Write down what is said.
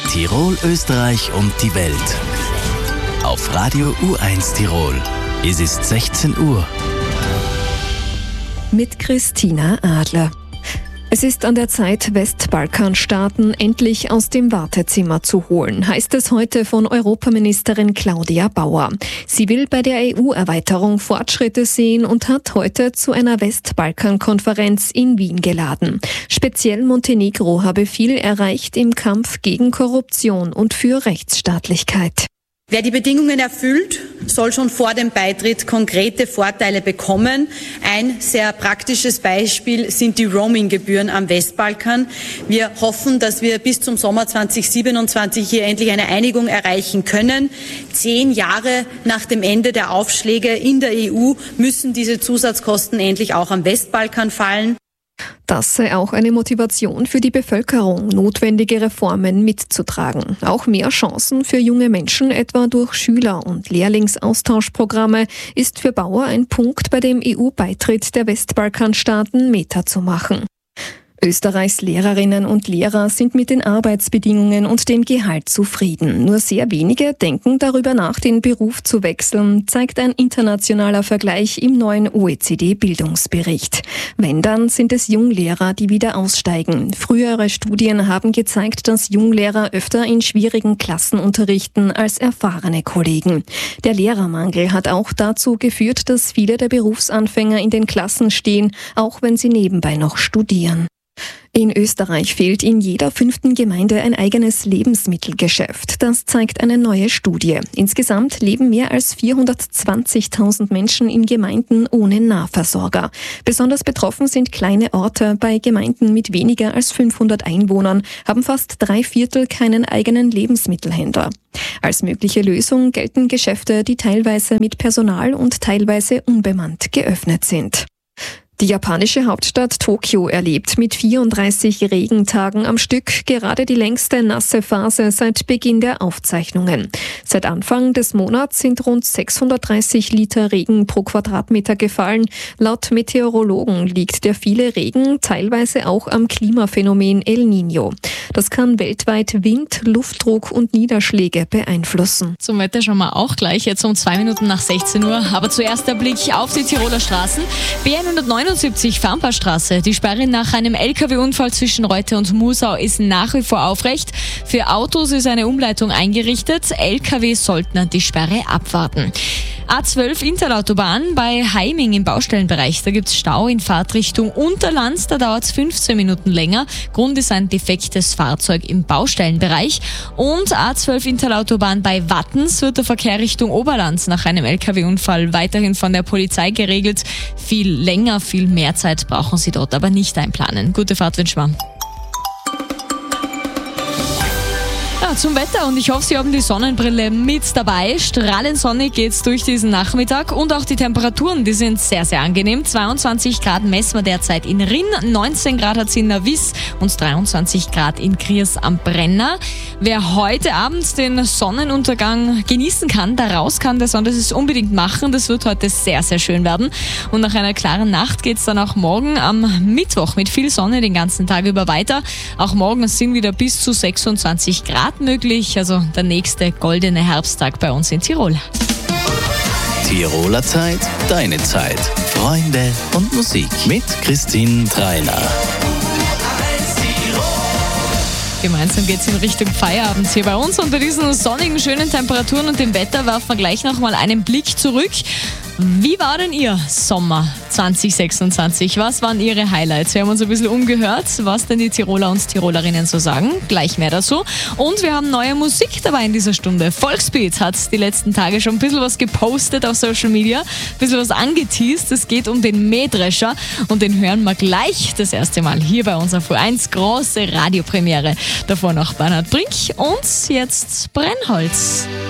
Tirol, Österreich und die Welt. Auf Radio U1 Tirol. Es ist 16 Uhr. Mit Christina Adler. Es ist an der Zeit, Westbalkanstaaten endlich aus dem Wartezimmer zu holen, heißt es heute von Europaministerin Claudia Bauer. Sie will bei der EU-Erweiterung Fortschritte sehen und hat heute zu einer Westbalkan-Konferenz in Wien geladen. Speziell Montenegro habe viel erreicht im Kampf gegen Korruption und für Rechtsstaatlichkeit. Wer die Bedingungen erfüllt, soll schon vor dem Beitritt konkrete Vorteile bekommen. Ein sehr praktisches Beispiel sind die Roaming-Gebühren am Westbalkan. Wir hoffen, dass wir bis zum Sommer 2027 hier endlich eine Einigung erreichen können. 10 Jahre nach dem Ende der Aufschläge in der EU müssen diese Zusatzkosten endlich auch am Westbalkan fallen. Das sei auch eine Motivation für die Bevölkerung, notwendige Reformen mitzutragen. Auch mehr Chancen für junge Menschen, etwa durch Schüler- und Lehrlingsaustauschprogramme, ist für Bauer ein Punkt, bei dem EU-Beitritt der Westbalkanstaaten Meter zu machen. Österreichs Lehrerinnen und Lehrer sind mit den Arbeitsbedingungen und dem Gehalt zufrieden. Nur sehr wenige denken darüber nach, den Beruf zu wechseln, zeigt ein internationaler Vergleich im neuen OECD-Bildungsbericht. Wenn, dann sind es Junglehrer, die wieder aussteigen. Frühere Studien haben gezeigt, dass Junglehrer öfter in schwierigen Klassen unterrichten als erfahrene Kollegen. Der Lehrermangel hat auch dazu geführt, dass viele der Berufsanfänger in den Klassen stehen, auch wenn sie nebenbei noch studieren. In Österreich fehlt in jeder 5. Gemeinde ein eigenes Lebensmittelgeschäft. Das zeigt eine neue Studie. Insgesamt leben mehr als 420.000 Menschen in Gemeinden ohne Nahversorger. Besonders betroffen sind kleine Orte. Bei Gemeinden mit weniger als 500 Einwohnern haben fast 3/4 keinen eigenen Lebensmittelhändler. Als mögliche Lösung gelten Geschäfte, die teilweise mit Personal und teilweise unbemannt geöffnet sind. Die japanische Hauptstadt Tokio erlebt mit 34 Regentagen am Stück gerade die längste nasse Phase seit Beginn der Aufzeichnungen. Seit Anfang des Monats sind rund 630 Liter Regen pro Quadratmeter gefallen. Laut Meteorologen liegt der viele Regen teilweise auch am Klimaphänomen El Niño. Das kann weltweit Wind, Luftdruck und Niederschläge beeinflussen. Zum Wetter schauen wir auch gleich, jetzt um 2 Minuten nach 16 Uhr. Aber zuerst der Blick auf die Tiroler Straßen. B179 Farnbahnstraße. Die Sperre nach einem LKW-Unfall zwischen Reute und Musau ist nach wie vor aufrecht. Für Autos ist eine Umleitung eingerichtet. LKW sollten die Sperre abwarten. A12 Interautobahn bei Heiming im Baustellenbereich. Da gibt es Stau in Fahrtrichtung Unterlands. Da dauert es 15 Minuten länger. Grund ist ein defektes Fahrzeug im Baustellenbereich. Und A12 Interautobahn bei Wattens wird der Verkehr Richtung Oberlands nach einem LKW-Unfall weiterhin von der Polizei geregelt. Viel länger, viel mehr Zeit brauchen Sie dort aber nicht einplanen. Gute Fahrt wünschen wir. Ja, zum Wetter, und ich hoffe, Sie haben die Sonnenbrille mit dabei. Strahlend sonnig geht's durch diesen Nachmittag und auch die Temperaturen, die sind sehr, sehr angenehm. 22 Grad messen wir derzeit in Rinn, 19 Grad hat es in Navis und 23 Grad in Kriers am Brenner. Wer heute Abend den Sonnenuntergang genießen kann, da raus kann, der soll das unbedingt machen. Das wird heute sehr, sehr schön werden. Und nach einer klaren Nacht geht's dann auch morgen am Mittwoch mit viel Sonne den ganzen Tag über weiter. Auch morgen sind wieder bis zu 26 Grad möglich, also der nächste goldene Herbsttag bei uns in Tirol. Tiroler Zeit, deine Zeit. Freunde und Musik mit Christine Treiner. Gemeinsam geht's in Richtung Feierabend hier bei uns, und bei diesen sonnigen, schönen Temperaturen und dem Wetter werfen wir gleich noch mal einen Blick zurück. Wie war denn Ihr Sommer 2026? Was waren Ihre Highlights? Wir haben uns ein bisschen umgehört, was denn die Tiroler und Tirolerinnen so sagen. Gleich mehr dazu. Und wir haben neue Musik dabei in dieser Stunde. Volksbeat hat die letzten Tage schon ein bisschen was gepostet auf Social Media, ein bisschen was angeteased. Es geht um den Mähdrescher und den hören wir gleich das erste Mal hier bei uns auf U1. Große Radiopremiere. Davor noch Bernhard Brink und jetzt Brennholz.